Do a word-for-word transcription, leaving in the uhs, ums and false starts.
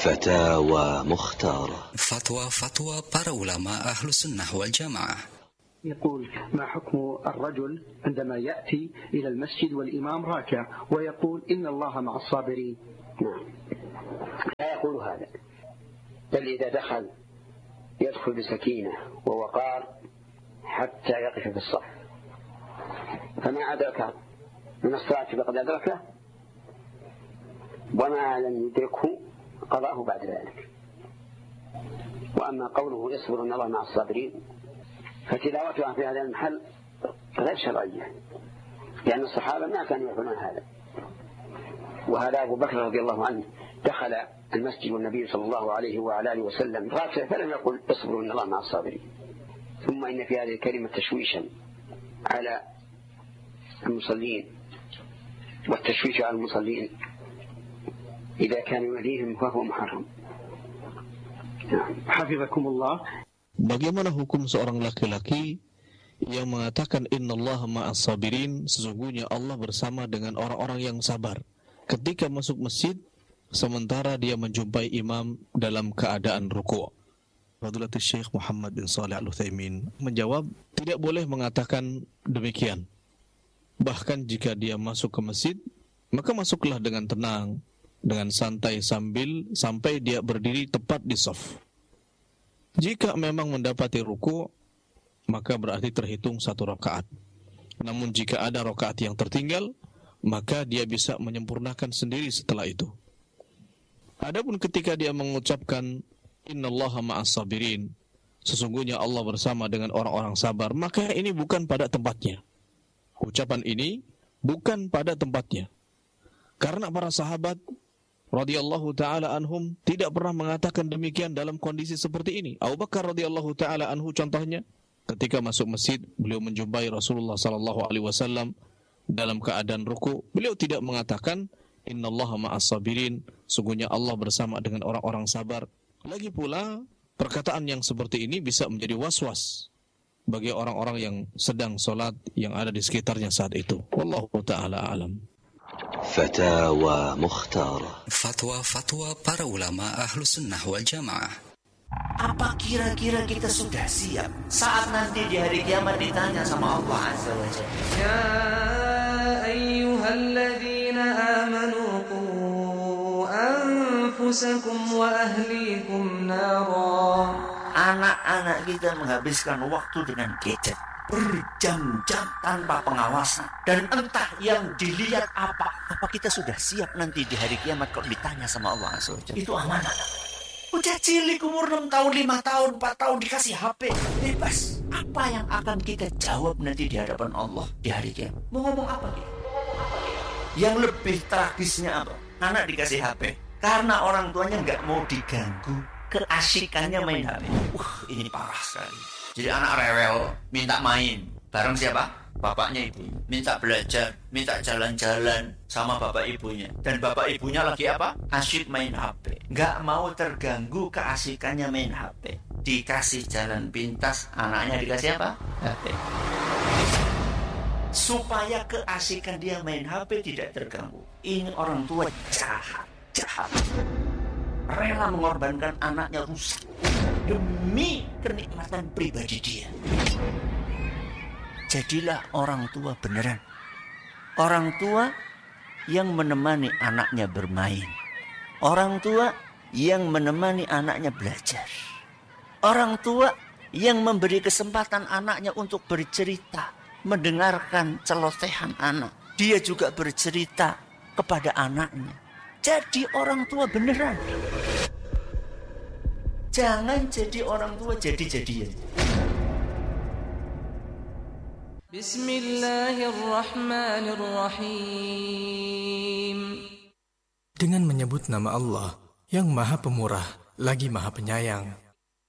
فتاوى مختارة. فتوى فتوى para ulama أهل السنة والجماعة. يقول: ما حكم الرجل عندما يأتي إلى المسجد والإمام راكع ويقول إن الله مع الصابرين؟ نعم، لا يقول هذا، بل إذا دخل يدخل بسكينة ووقار حتى يقف في الصف، فما أدرك من الصلاة فقد أدركه، وما لم يدركه قضاه بعد ذلك. وأما قوله اصبر إن الله مع الصابرين فتلاوتها في هذا المحل غير شرعية، لأن الصحابة ما كانوا يفعلون هذا. وهذا أبو بكر رضي الله عنه دخل المسجد والنبي صلى الله عليه وعلى آله وسلم راكع فلم يقل اصبروا إن الله مع الصابرين. ثم إن في هذه الكلمة تشويشا على المصلين، والتشويش على المصلين إذا كان يؤذيهم فهو محرم. حفظكم الله. Bagaimana hukum seorang laki-laki yang mengatakan innallaha ma'as sabirin, sesungguhnya Allah bersama dengan orang-orang yang sabar, ketika masuk masjid sementara dia menjumpai imam dalam keadaan ruku'? Fadilatul Syekh Muhammad bin Shalih Al-Utsaimin menjawab, tidak boleh mengatakan demikian. Bahkan jika dia masuk ke masjid, maka masuklah dengan tenang, dengan santai sambil sampai dia berdiri tepat di shaf. Jika memang mendapati ruku', maka berarti terhitung satu rakaat. Namun jika ada rakaat yang tertinggal, maka dia bisa menyempurnakan sendiri setelah itu. Adapun ketika dia mengucapkan innallaha ma'as sabirin, sesungguhnya Allah bersama dengan orang-orang sabar, maka ini bukan pada tempatnya. Ucapan ini bukan pada tempatnya. Karena para sahabat radhiyallahu taala anhum tidak pernah mengatakan demikian dalam kondisi seperti ini. Abu Bakar radhiyallahu taala anhu contohnya, ketika masuk masjid beliau menjumpai Rasulullah sallallahu alaihi wasallam dalam keadaan ruku', beliau tidak mengatakan innallaha ma'as sabirin, sungguhnya Allah bersama dengan orang-orang sabar. Lagi pula perkataan yang seperti ini bisa menjadi was-was bagi orang-orang yang sedang salat yang ada di sekitarnya saat itu. Wallahu taala alam. فتاوى مختارة. Fatwa fatwa para ulama ahlu sunnah wal jamaah. Apa kira-kira kita sudah siap saat nanti di hari kiamat ditanya sama Allah Azza wa Jalla? Ya ayyuhalladzina amanu qu anfusakum wa ahlikum nara. Anak-anak kita menghabiskan waktu dengan gadget berjam-jam tanpa pengawasan, dan entah yang dilihat apa. Apa kita sudah siap nanti di hari kiamat kalau ditanya sama Allah Azza wa Jalla? Itu amanah. Udah cilik umur enam tahun, lima tahun, empat tahun dikasih H P bebas. Apa yang akan kita jawab nanti di hadapan Allah di hari kiamat? Mau ngomong apa kita? Yang lebih tragisnya apa? Anak dikasih H P karena orang tuanya nggak mau diganggu keasikannya main H P. Wah, ini parah sekali. Jadi anak rewel, minta main. Bareng siapa? Bapaknya, ibunya. Minta belajar, minta jalan-jalan sama bapak ibunya. Dan bapak ibunya lagi apa? Asyik main H P. Nggak mau terganggu keasikannya main H P. Dikasih jalan pintas, anaknya dikasih apa? H P. Supaya keasikan dia main H P tidak terganggu. Ini orang tua jahat, jahat. Rela mengorbankan anaknya rusak demi kenikmatan pribadi dia. Jadilah orang tua beneran. Orang tua yang menemani anaknya bermain. Orang tua yang menemani anaknya belajar. Orang tua yang memberi kesempatan anaknya untuk bercerita, mendengarkan celotehan anak. Dia juga bercerita kepada anaknya. Jadi orang tua beneran. Jangan jadi orang tua jadi-jadian. Bismillahirrahmanirrahim. Dengan menyebut nama Allah yang Maha Pemurah lagi Maha Penyayang.